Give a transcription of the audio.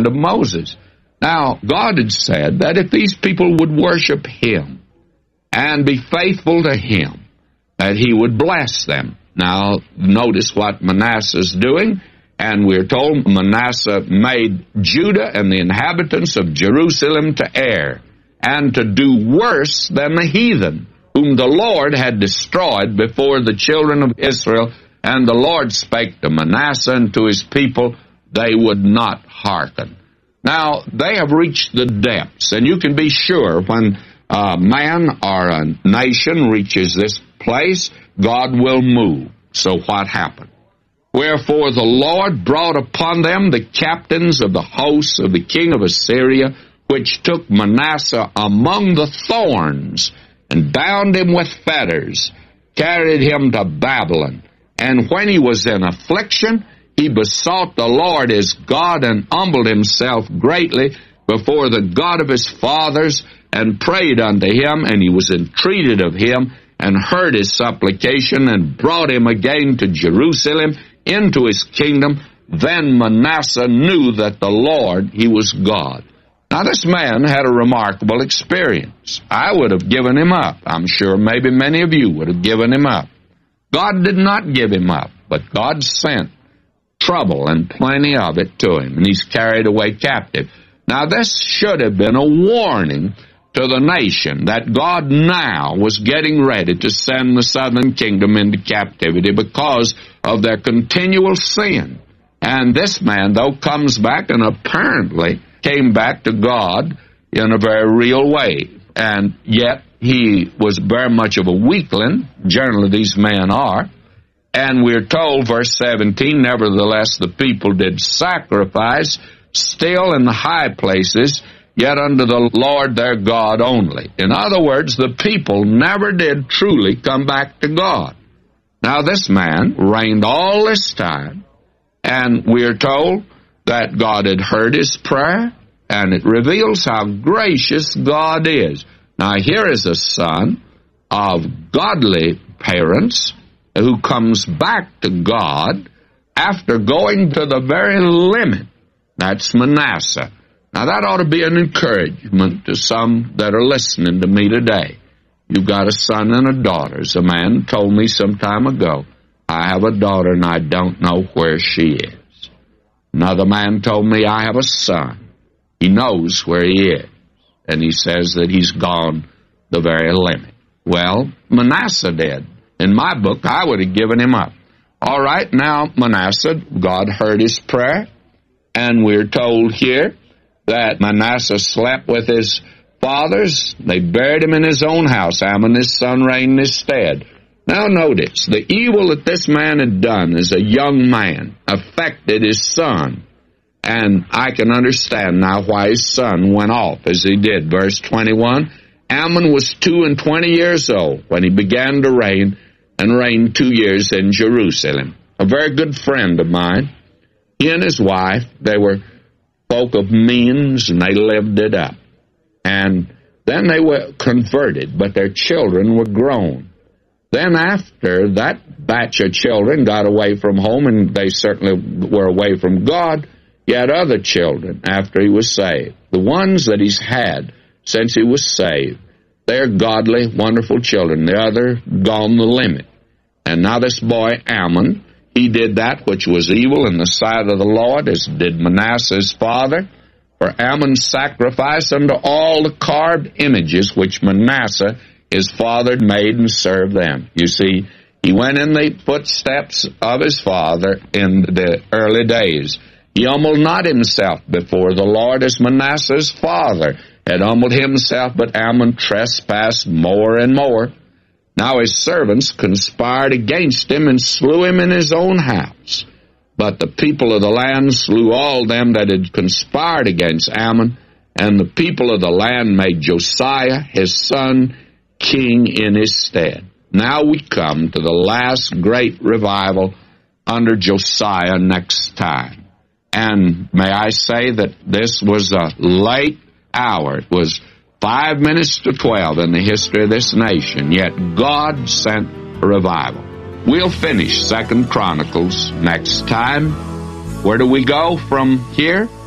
hand of Moses. Now, God had said that if these people would worship Him and be faithful to Him, that He would bless them. Now, notice what Manasseh's doing, and we're told Manasseh made Judah and the inhabitants of Jerusalem to err, and to do worse than the heathen, whom the Lord had destroyed before the children of Israel. And the Lord spake to Manasseh and to his people, they would not hearken. Now, they have reached the depths, and you can be sure when a man or a nation reaches this place, God will move. So what happened? Wherefore the Lord brought upon them the captains of the hosts of the king of Assyria, which took Manasseh among the thorns, and bound him with fetters, carried him to Babylon. And when he was in affliction, he besought the Lord his God, and humbled himself greatly before the God of his fathers, and prayed unto him, and he was entreated of him, and heard his supplication, and brought him again to Jerusalem, into his kingdom. Then Manasseh knew that the Lord, he was God. Now, this man had a remarkable experience. I would have given him up. I'm sure maybe many of you would have given him up. God did not give him up, but God sent trouble and plenty of it to him, and he's carried away captive. Now, this should have been a warning to the nation that God now was getting ready to send the southern kingdom into captivity because of their continual sin. And this man, though, comes back and apparently came back to God in a very real way. And yet he was very much of a weakling. Generally, these men are. And we're told, verse 17, nevertheless the people did sacrifice still in the high places, yet unto the Lord their God only. In other words, the people never did truly come back to God. Now, this man reigned all this time, and we are told that God had heard his prayer, and it reveals how gracious God is. Now, here is a son of godly parents who comes back to God after going to the very limit. That's Manasseh. Now, that ought to be an encouragement to some that are listening to me today. You've got a son and a daughter. As a man told me some time ago, I have a daughter and I don't know where she is. Another man told me, I have a son. He knows where he is. And he says that he's gone the very limit. Well, Manasseh did. In my book, I would have given him up. All right, now Manasseh, God heard his prayer. And we're told here that Manasseh slept with his fathers. They buried him in his own house. Ammon, his son, reigned in his stead. Now notice, the evil that this man had done as a young man affected his son. And I can understand now why his son went off as he did. Verse 21, Ammon was 22 years old when he began to reign, and reigned 2 years in Jerusalem. A very good friend of mine, he and his wife, they were folk of means, and they lived it up. And then they were converted, but their children were grown. Then after that batch of children got away from home, and they certainly were away from God, he had other children after he was saved. The ones that he's had since he was saved, they're godly, wonderful children. The other gone the limit. And now this boy Ammon, he did that which was evil in the sight of the Lord, as did Manasseh his father. For Ammon sacrificed unto all the carved images which Manasseh his father made, and served them. You see, he went in the footsteps of his father in the early days. He humbled not himself before the Lord as Manasseh's father had humbled himself, but Ammon trespassed more and more. Now his servants conspired against him, and slew him in his own house. But the people of the land slew all them that had conspired against Ammon, and the people of the land made Josiah his son king in his stead. Now we come to the last great revival under Josiah next time. And may I say that this was a late hour. It was 5 minutes to 12 in the history of this nation, yet God sent a revival. We'll finish 2 Chronicles next time. Where do we go from here?